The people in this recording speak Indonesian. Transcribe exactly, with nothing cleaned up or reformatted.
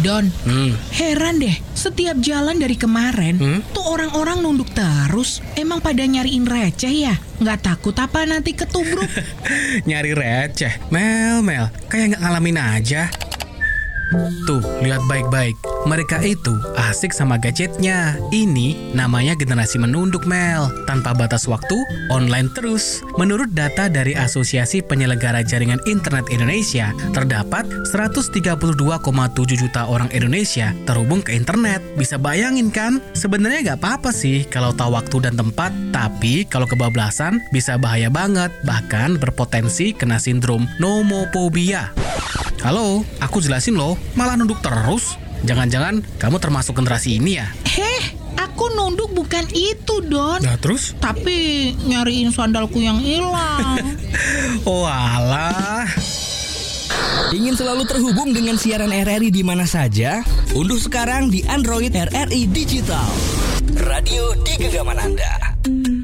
Don, Hmm. heran deh. Setiap jalan dari kemarin, Hmm? tuh orang-orang nunduk terus. Emang pada nyariin receh ya? Nggak takut apa nanti ketubruk? Nyari receh. Mel, Mel, kayak nggak ngalamin aja. Tuh, lihat baik-baik. Mereka itu asik sama gadgetnya. Ini namanya generasi menunduk, Mel. Tanpa batas waktu, online terus. Menurut data dari Asosiasi Penyelenggara Jaringan Internet Indonesia, terdapat seratus tiga puluh dua koma tujuh juta orang Indonesia terhubung ke internet. Bisa bayangin kan? Sebenarnya nggak apa-apa sih kalau tahu waktu dan tempat, tapi kalau kebablasan bisa bahaya banget, bahkan berpotensi kena sindrom nomophobia. Halo, aku jelasin loh, malah nunduk terus. Jangan-jangan kamu termasuk generasi ini ya? Heh, aku nunduk bukan itu, Don. Nah terus? Tapi nyariin sandalku yang hilang. Oh alah. Ingin selalu terhubung dengan siaran R R I di mana saja? Unduh sekarang di Android R R I Digital. Radio di genggaman Anda.